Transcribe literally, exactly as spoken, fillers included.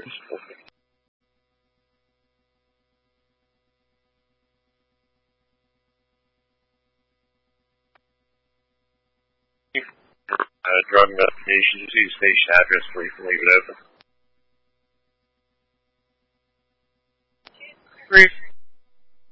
Uh, drug investigation, just use station address where you can leave it open.